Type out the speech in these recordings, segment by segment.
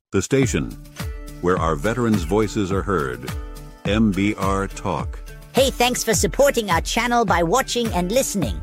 The station where our veterans' voices are heard. MBR Talk. Hey, thanks for supporting our channel by watching and listening.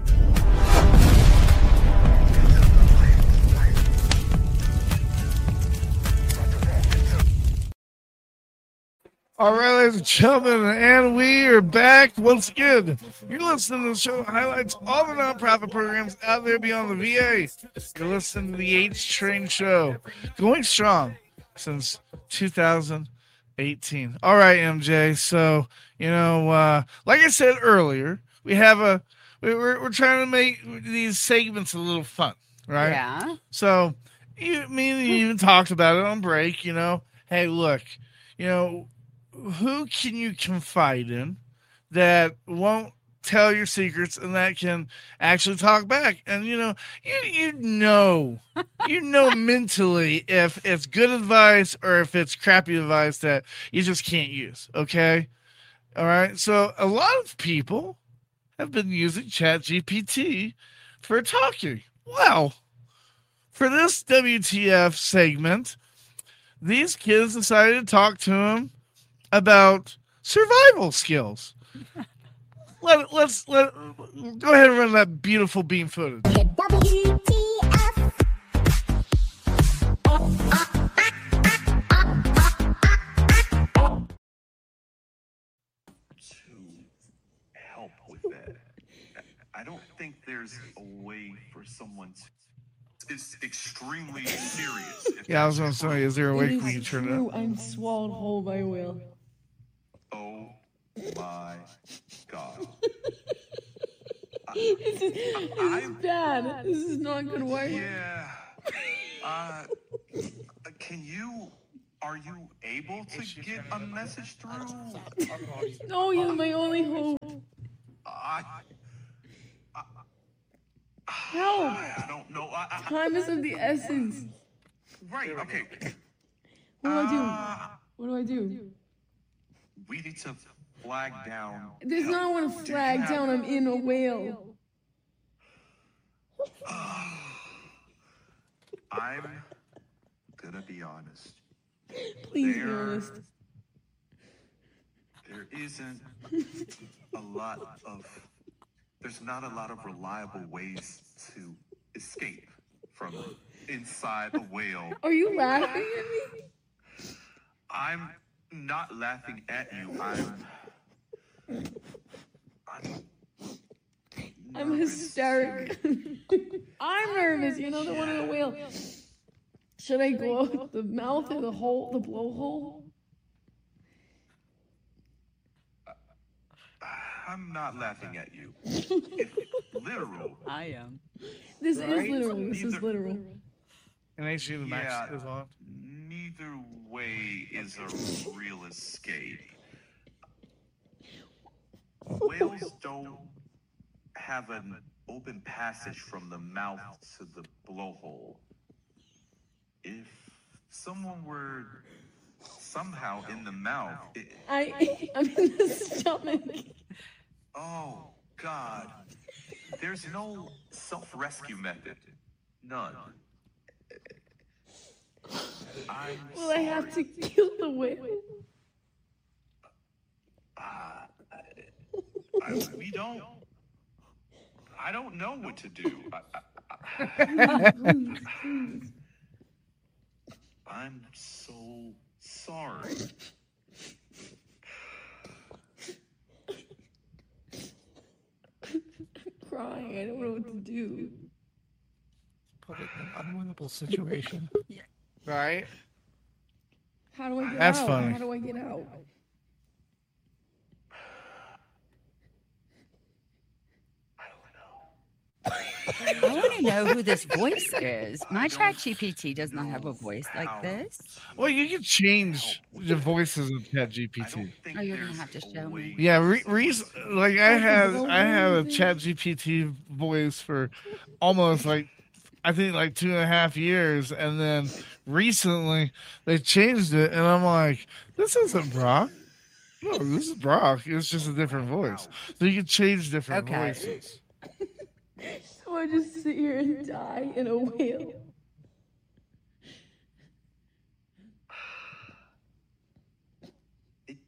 All right, ladies and gentlemen, and we are back once again. You're listening to the show that highlights all the nonprofit programs out there beyond the VA. You're listening to the H Train Show, going strong since 2018. All right, MJ. So, like I said earlier, we're trying to make these segments a little fun, right? Yeah. So, you even talked about it on break. Hey, look, who can you confide in that won't tell your secrets and that can actually talk back? And you know mentally if it's good advice or if it's crappy advice that you just can't use. Okay. All right. So a lot of people have been using ChatGPT for talking. Well, for this WTF segment, these kids decided to talk to him about survival skills. Let's go ahead and run that beautiful beam footage. To help with that, I don't think there's a way for someone to. It's extremely serious. Yeah, I was going to say, is there a way we can turn it up? I'm swallowed whole by a whale. Oh my God. This is bad. This is not good work. Yeah. Are you able to get a message through? No, you're my only hope. Help! I don't know. Time is of the essence. Right, okay. What do I do? We need to flag down. There's not one to flag down. I'm in a whale. I'm gonna be honest. Please be honest. There's not a lot of reliable ways to escape from inside a whale. Are you laughing at me? I'm not laughing at you. I'm hysterical. I'm nervous. The one in the whale. Should I go out the mouth or the hole, the blowhole? I'm not laughing at you. It's literal. I am. This is literal. This is literal. And I see the max is on. Neither way is a real escape. Whales don't have an open passage from the mouth to the blowhole. If someone were somehow in the mouth, I'm in the stomach. Oh, God. There's no self-rescue method. None. Will I have to kill the whale? I don't know what to do. I'm so sorry. Crying. I don't know what to do. Put it in an unwinnable situation. Right? How do I get That's out? funny. How do I get out? I want to know who this voice is. My ChatGPT does not have a voice like this. Well, you can change the voices of ChatGPT. Oh, you're gonna have to show me. Yeah, like I had a ChatGPT voice for almost I think 2.5 years, and then recently they changed it, and I'm like, this isn't Brock. No, this is Brock. It's just a different voice. So you can change different voices. So I just sit here and die in a whale.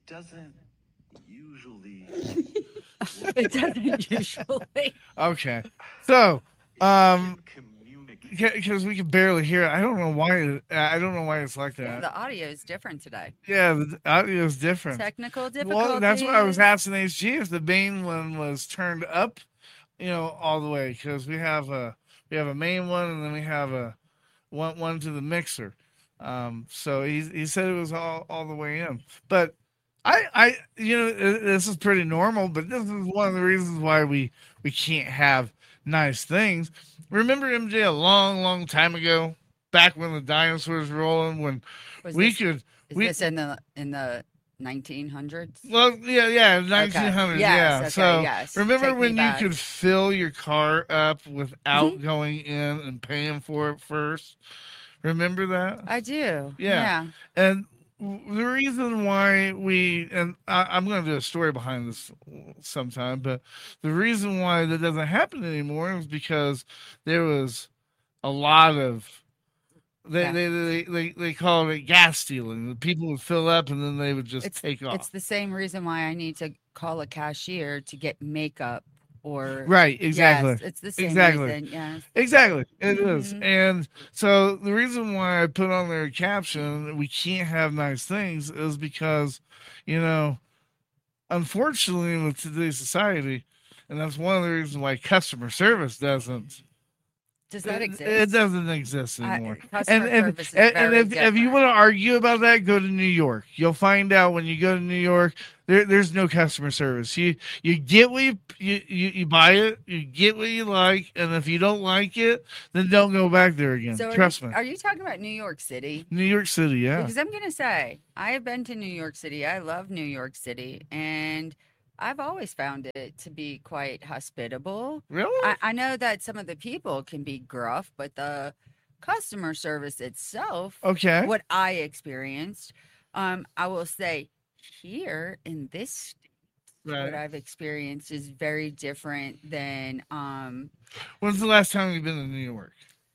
doesn't usually. It doesn't usually. Okay. So, Communicate. because we can barely hear it. I don't know why. I don't know why it's like Yeah, that. the audio is different today. Yeah, the audio is different. Technical difficulties. Well, that's why I was asking HG if the main one was turned up, all the way, because we have a main one and then we have a one to the mixer. So he said it was all the way in, but this is pretty normal, but this is one of the reasons why we can't have nice things. Remember MJ a long time ago, back when the dinosaurs were rolling, when Was we this- could. Is we- this in the 1900s? Well, yeah, 1900s, Yes, yeah. okay, So yes. remember Take me when you back. could fill your car up without going in and paying for it first? Remember that? I do. Yeah. And the reason why I'm going to do a story behind this sometime, but the reason why that doesn't happen anymore is because there was a lot of they call it gas stealing. The people would fill up and then they would just take off. It's the same reason why I need to call a cashier to get makeup or Right, exactly. Yes, it's the same Exactly. reason. Yes. Exactly, it is. Mhm. And so the reason why I put on their caption, we can't have nice things, is because, unfortunately, with today's society, and that's one of the reasons why customer service doesn't. Does that It exist? doesn't exist anymore. Customer service is and very if you different. want to argue about that, go to New York. You'll find out when you go to New York, there's no customer service. You get what you buy it, you get what you like, and if you don't like it, then don't go back there again. So Trust me. Are you talking about New York City? New York City, yeah. Because I'm gonna say I have been to New York City. I love New York City, and I've always found it to be quite hospitable. Really? I know that some of the people can be gruff, but the customer service itself, Okay. what I experienced, I will say here in this state, what Right. I've experienced is very different than When's the last time you've been to New York?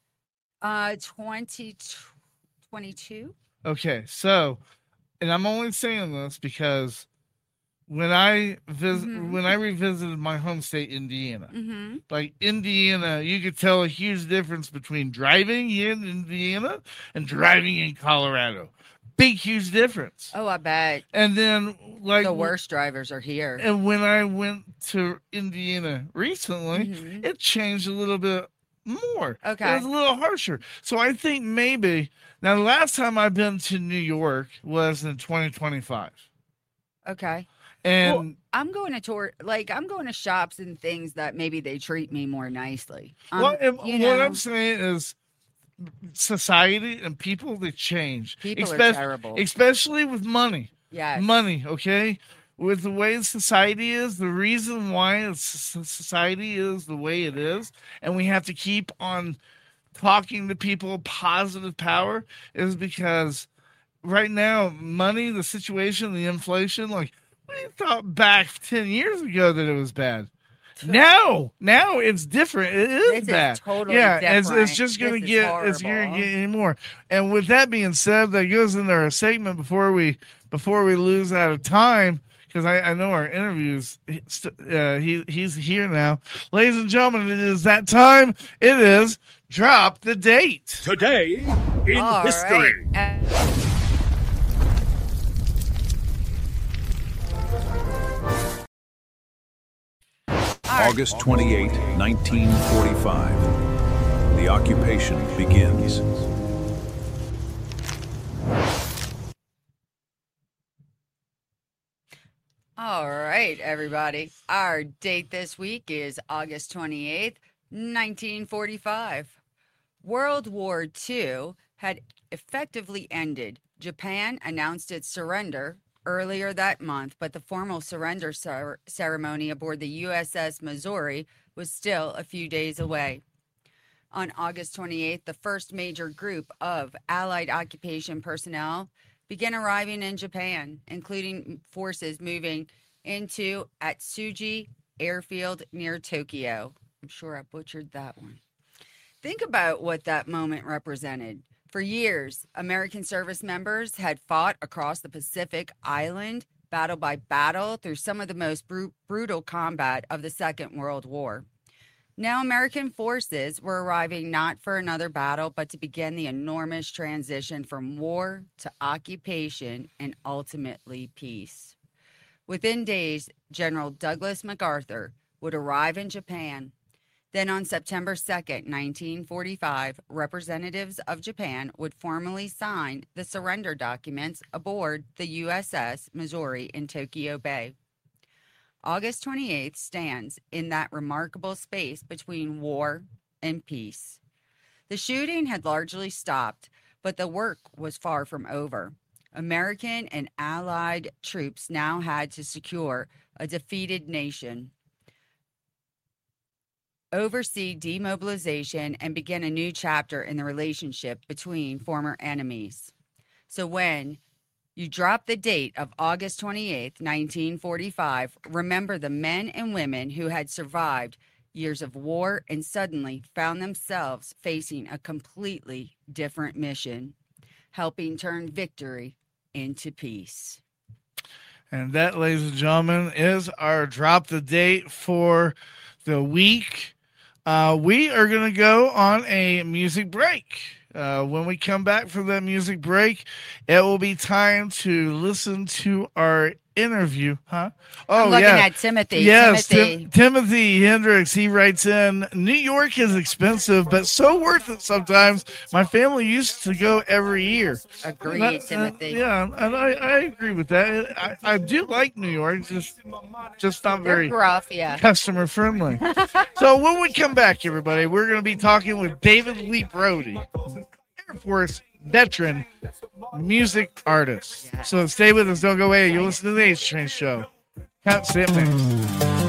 2022. Okay, so, and I'm only saying this because when I revisited my home state, Indiana, Mm-hmm. like Indiana, you could tell a huge difference between driving in Indiana and driving in Colorado. Big, huge difference. Oh, I bet And then, like, the worst drivers are here. And when I went to Indiana recently, Mhm. it changed a little bit more. Okay. It was a little harsher. So I think maybe now the last time I've been to New York was in 2025. Okay. And Well, I'm going to tour, like I'm going to shops and things that maybe they treat me more nicely. what You know, I'm saying is society and people, they change. people are Espec- terrible. Especially with money. Yes. Money, okay? With the way society is, the reason why society is the way it is, and we have to keep on talking to people positive power, is because right now, money, the situation, the inflation, like we thought back 10 years ago that it was bad. Now it's different. It is This is bad. totally yeah, it's different. just gonna This is get it's gonna horrible. get any more. And with that being said, that goes into our segment before we lose out of time, because I know our interviews. He's here now, ladies and gentlemen. It is that time. It is drop the date. Today in All history. right. August 28, 1945. The occupation begins. All right, everybody. Our date this week is August 28th, 1945. World War II had effectively ended. Japan announced its surrender earlier that month, but the formal surrender ceremony aboard the USS Missouri was still a few days away. On August 28th, the first major group of Allied occupation personnel began arriving in Japan, including forces moving into Atsugi Airfield near Tokyo. I'm sure I butchered that one. Think about what that moment represented. For years, American service members had fought across the Pacific Island battle by battle through some of the most brutal combat of the Second World War. Now, American forces were arriving not for another battle, but to begin the enormous transition from war to occupation and ultimately peace. Within days, General Douglas MacArthur would arrive in Japan. Then on September 2nd, 1945, representatives of Japan would formally sign the surrender documents aboard the USS Missouri in Tokyo Bay. August 28th stands in that remarkable space between war and peace. The shooting had largely stopped, but the work was far from over. American and Allied troops now had to secure a defeated nation, oversee demobilization, and begin a new chapter in the relationship between former enemies. So when you drop the date of August 28th, 1945, remember the men and women who had survived years of war and suddenly found themselves facing a completely different mission, helping turn victory into peace. And that, ladies and gentlemen, is our drop the date for the week. We are going to go on a music break. When we come back from that music break, it will be time to listen to our interview. I'm looking at Timothy. Yes, Timothy. Timothy Hendricks. He writes in, New York is expensive, but so worth it sometimes. My family used to go every year. Agreed, Timothy. Yeah, and I agree with that. I do like New York, just not They're very rough, yeah. customer friendly. So when we come back, everybody, we're going to be talking with David Lee Brody, Air Force veteran music artist. So stay with us. Don't go away. You'll listen to the H Train Show. Can't sit, man.